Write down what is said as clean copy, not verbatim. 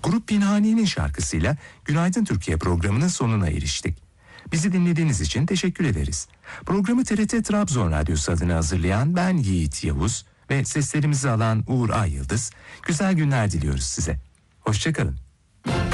Grup Pinhani'nin şarkısıyla Günaydın Türkiye programının sonuna eriştik. Bizi dinlediğiniz için teşekkür ederiz. Programı TRT Trabzon Radyosu adına hazırlayan ben Yiğit Yavuz ve seslerimizi alan Uğur Ay Yıldız. Güzel günler diliyoruz size. Hoşça kalın.